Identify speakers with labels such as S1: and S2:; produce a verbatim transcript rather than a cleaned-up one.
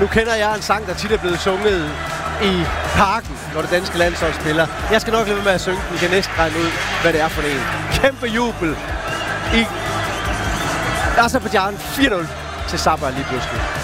S1: nu kender jeg en sang, der tit er blevet sunget i parken, når det danske landshold spiller. Jeg skal nok lade være med at synge den. I kan næsten regne ud, hvad det er for en. Kæmpe jubel i Aserbajdsjan fire nul til Sabah lige pludselig.